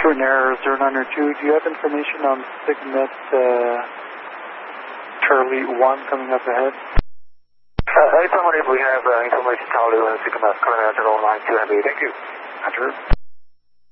Short Air 092, do you have information on Signet Charlie 1 coming up ahead? Affirmative, we have information Charlie 1 Signet Coronado 092 Heavy, thank you. Roger.